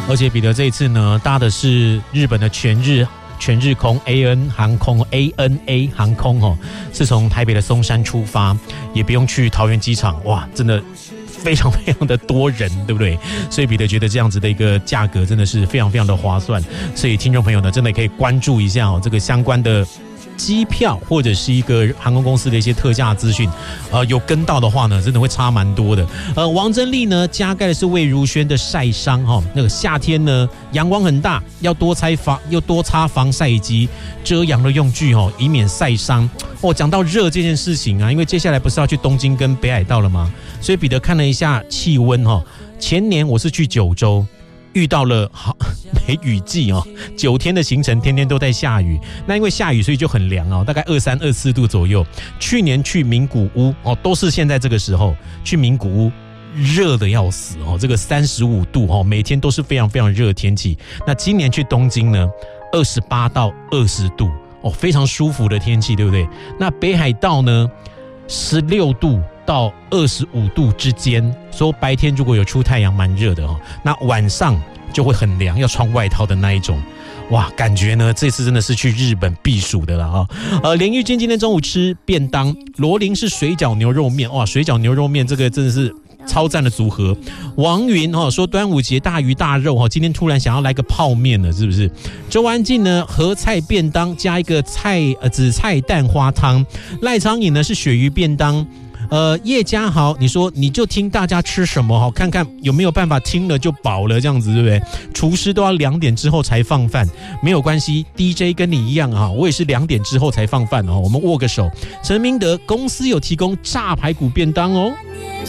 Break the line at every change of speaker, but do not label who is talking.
而且彼得这一次呢，搭的是日本的全日空 ANA 航空哦，是从台北的松山出发，也不用去桃园机场，哇，真的非常非常的多人，对不对？所以彼得觉得这样子的一个价格真的是非常非常的划算，所以听众朋友呢，真的可以关注一下哦，这个相关的机票或者是一个航空公司的一些特价资讯，有跟到的话呢，真的会差蛮多的。王真丽呢加盖的是魏如萱的晒伤哈，那个夏天呢阳光很大，要多擦防晒以及遮阳的用具哦，以免晒伤。讲到热这件事情啊，因为接下来不是要去东京跟北海道了吗？所以彼得看了一下气温哈，前年我是去九州。遇到了梅雨季哦，9天的行程天天都在下雨，那因为下雨所以就很凉哦，大概23、24度左右。去年去名古屋哦，都是现在这个时候去名古屋，热的要死哦，这个35度哦，每天都是非常非常热的天气。那今年去东京呢，28到20度哦，非常舒服的天气，对不对？那北海道呢，16度到25度之间，说白天如果有出太阳蛮热的哦，那晚上就会很凉，要穿外套的那一种。哇，感觉呢这次真的是去日本避暑的了啊！连玉君今天中午吃便当，罗琳是水饺牛肉面，哇，水饺牛肉面这个真的是超赞的组合。王云说端午节大鱼大肉今天突然想要来个泡面了，是不是？周安静呢合菜便当加一个紫菜蛋花汤。赖昌颖呢是鳕鱼便当。叶家豪，你说你就听大家吃什么看看有没有办法听了就饱了，这样子对不对？厨师都要2点之后才放饭，没有关系 ，DJ 跟你一样我也是2点之后才放饭我们握个手。陈明德公司有提供炸排骨便当哦。